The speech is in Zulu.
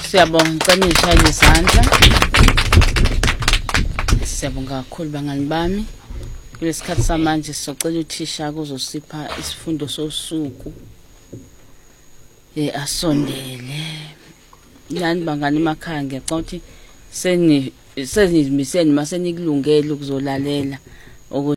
Siyabonga ngicela ngishayele izandla. Siyabonga kakhulu bangani bami. Kulesikhathi samanje sicela uthisha kuzosipha isifundo sosuku. Asondele. Yani bangani emakhaya ngiyacela ukuthi senizimiseni mase nikulungele ukuzolalela